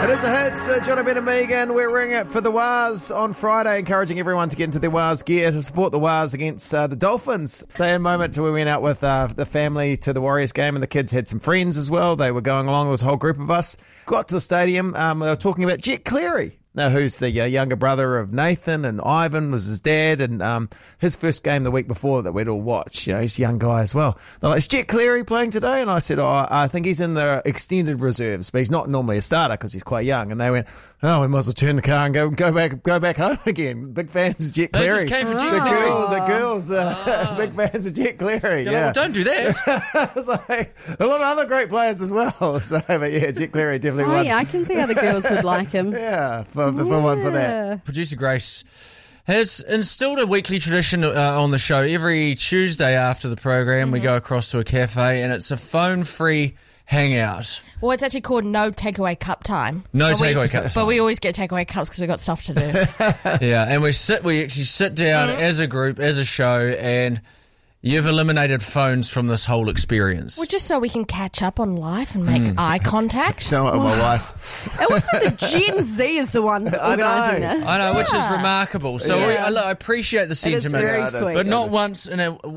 It is a hit. Johnny Ben and Megan, we're ringing it for the Waz on Friday, encouraging everyone to get into their Waz gear to support the Waz against the Dolphins. So in a moment, we went out with the family to the Warriors game, and the kids had some friends as well. They were going along. There was a whole group of us. Got to the stadium. They were talking about Jet Cleary. Now, who's the younger brother of Nathan, and Ivan was his dad, and his first game the week before that we'd all watched. He's a young guy as well. They're like, is Jet Cleary playing today? And I said, I think he's in the extended reserves, but he's not normally a starter because he's quite young. And they went, we might as well turn the car and go back home again. Big fans of Jet Cleary. They just came for Jet Cleary. The girls, big fans of Jet Cleary. Well, don't do that. It was like a lot of other great players as well. So, but yeah, Jet Cleary definitely won. Yeah, I can see how the girls would like him. Yeah, for one for that. Producer Grace has instilled a weekly tradition on the show. Every Tuesday after the program, we go across to a cafe, and it's a phone-free hangout. Well, it's actually called No Takeaway Cup Time. No takeaway cup time. But we always get takeaway cups because we've got stuff to do. Yeah, and we actually sit down as a group, as a show, and you've eliminated phones from this whole experience. Well, just so we can catch up on life and make eye contact. So my wife. It was the Gen Z is the one organising it. I know, which is remarkable. So I appreciate the sentiment, very sweet. but not once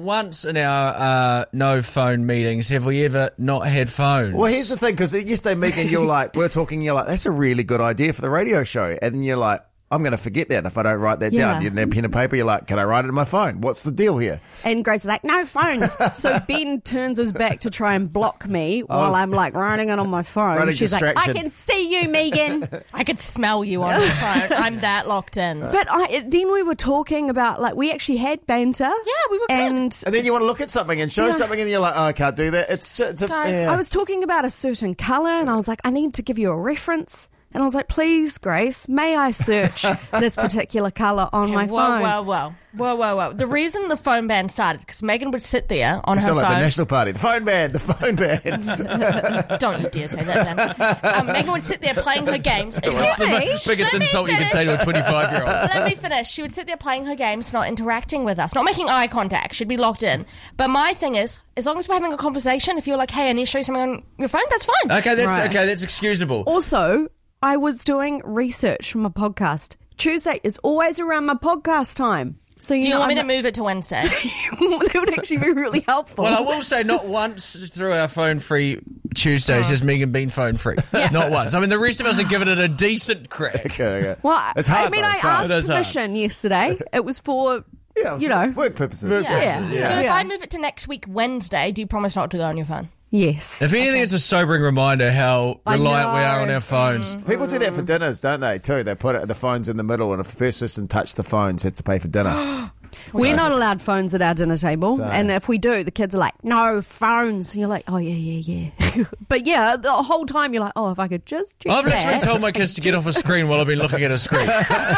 in our no phone meetings have we ever not had phones. Well, here's the thing, because yesterday, Megan, we're talking, you're like, that's a really good idea for the radio show. And then you're like, I'm going to forget that if I don't write that down. You didn't have pen and paper. You're like, can I write it in my phone? What's the deal here? And Grace is like, no phones. So Ben turns his back to try and block me while I'm like writing it on my phone. She's like, I can see you, Megan. I could smell you on the phone. I'm that locked in. But then we were talking about, like, we actually had banter. Yeah, we were good. And then you want to look at something and show something, and you're like, I can't do that. It's I was talking about a certain colour, and I was like, I need to give you a reference. And I was like, please, Grace, may I search this particular colour on my phone? Whoa. The reason the phone ban started, because Megan would sit there on her phone. Like the National Party. The phone ban. Don't you dare say that, Dan. Megan would sit there playing her games. Excuse me? The biggest insult you can say to a 25-year-old. Let me finish. She would sit there playing her games, not interacting with us, not making eye contact. She'd be locked in. But my thing is, as long as we're having a conversation, if you're like, hey, I need to show you something on your phone, that's fine. Okay, that's excusable. Also, I was doing research from a podcast. Tuesday is always around my podcast time. So do you want me to move it to Wednesday? That would actually be really helpful. Well, I will say not once through our phone-free Tuesdays has Megan been phone-free. Yeah. Not once. I mean, the rest of us have given it a decent crack. Okay. Well, it's hard, I asked permission yesterday. It was for... work purposes. Yeah. So if I move it to next week, Wednesday, do you promise not to go on your phone? Yes. If anything, it's a sobering reminder how reliant we are on our phones. People do that for dinners, don't they, too? They put the phones in the middle, and if the first person touched the phones, has to pay for dinner. We're not allowed phones at our dinner table. And if we do, the kids are like, no phones. And you're like, oh, yeah. But yeah, the whole time you're like, oh, if I could just check I've that. literally told my kids to get off a screen while I've been looking at a screen.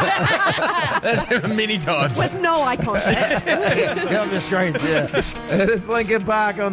That's happened many times. With no eye contact. Get off the screens, yeah. It is Linkin Park on